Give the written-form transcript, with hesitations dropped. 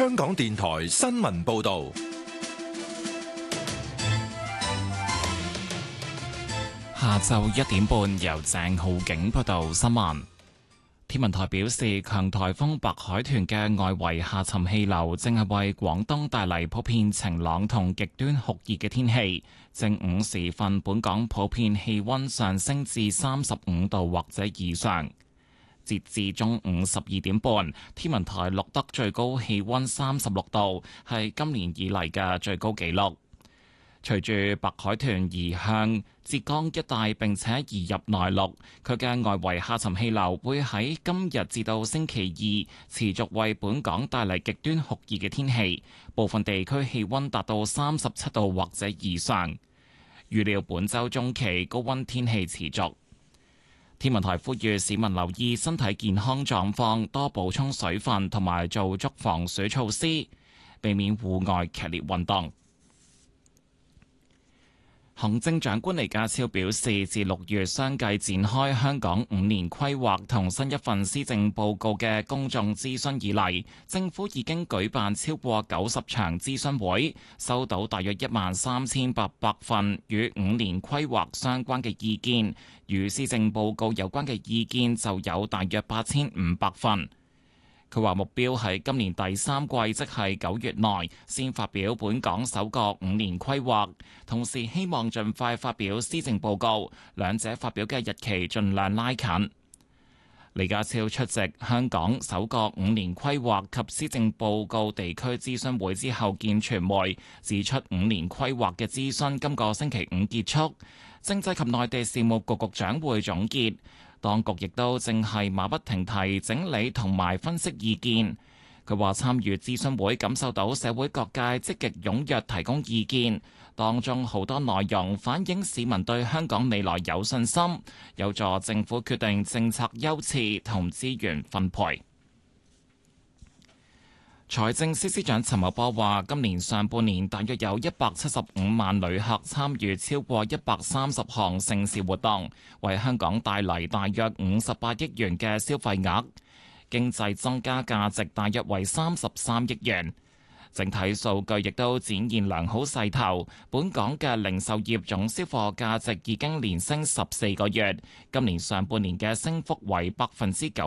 香港電台新聞報道。 下晝1點半，由鄭浩景報道新聞。天文台表示，強颱風白海豚嘅外圍下沉氣流正係為廣東帶嚟普遍晴朗同極端酷熱嘅天氣。正午時分，本港普遍氣溫上升至35度或者以上。截至中午12點半，天文台錄得最高氣溫36度，係今年以嚟嘅最高紀錄。隨住白海豚移向浙江一帶並且移入內陸，佢嘅外圍下沉氣流會喺今日至到星期二持續為本港帶嚟極端酷熱嘅天氣，部分地區氣溫達到37度或者以上。預料本週中期高溫天氣持續。天文台呼籲市民留意身體健康狀況，多補充水分同埋做足防暑措施，避免戶外劇烈運動。行政長官李家超表示，自6月相繼展開香港5年規劃同新一份施政報告嘅公眾諮詢以嚟，政府已經舉辦超過90場諮詢會，收到大約13800份與5年規劃相關嘅意見，與施政報告有關嘅意見就有大約8500份。佢話目標喺今年第三季，即係9月內，先發表本港首個5年規劃，同時希望盡快發表施政報告，兩者發表嘅日期盡量拉近。李家超出席香港首個5年規劃及施政報告地區諮詢會之後見傳媒，指出5年規劃嘅諮詢今個星期5結束，政制及內地事務局局長會總結。當局亦都正係馬不停蹄整理同埋分析意見。佢話參與諮詢會感受到社會各界積極踴躍提供意見，當中好多內容反映市民對香港未來有信心，有助政府決定政策優次同資源分配。財政司司長陳茂波話，今年上半年大約有175萬旅客參與超過130項盛事活動，為香港帶嚟大約58億元嘅消費額，經濟增加價值大約為33億元。整體數據亦都展現良好勢頭，本港嘅零售業總銷貨價值已經連升14個月，今年上半年嘅升幅為9%。